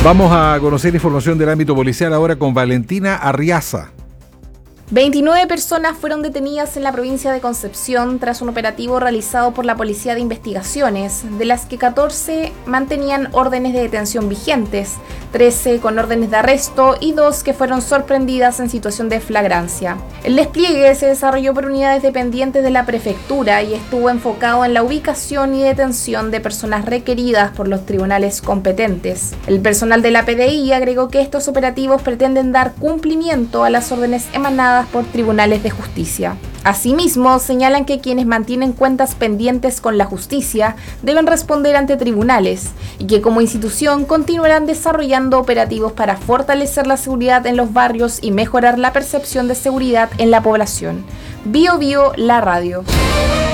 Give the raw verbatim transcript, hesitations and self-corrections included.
Vamos a conocer información del ámbito policial ahora con Valentina Arriaza. veintinueve personas fueron detenidas en la provincia de Concepción tras un operativo realizado por la Policía de Investigaciones, de las que catorce mantenían órdenes de detención vigentes, trece con órdenes de arresto y dos que fueron sorprendidas en situación de flagrancia. El despliegue se desarrolló por unidades dependientes de la prefectura y estuvo enfocado en la ubicación y detención de personas requeridas por los tribunales competentes. El personal de la P D I agregó que estos operativos pretenden dar cumplimiento a las órdenes emanadas por tribunales de justicia. Asimismo, señalan que quienes mantienen cuentas pendientes con la justicia deben responder ante tribunales y que como institución continuarán desarrollando operativos para fortalecer la seguridad en los barrios y mejorar la percepción de seguridad en la población. Bio Bio, la radio.